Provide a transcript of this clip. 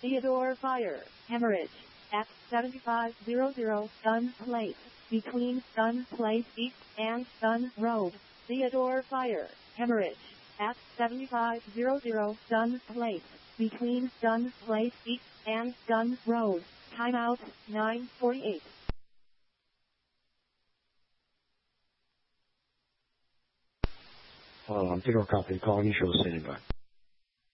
Theodore Fire, hemorrhage, at 7500 Sun Place, between Sun Place East and Sun Road. Theodore Fire, hemorrhage, at 7500 Sun Place, between Sun Place East and Sun Road. Timeout, 9:48. Pick up copy. Call you, show the standing by.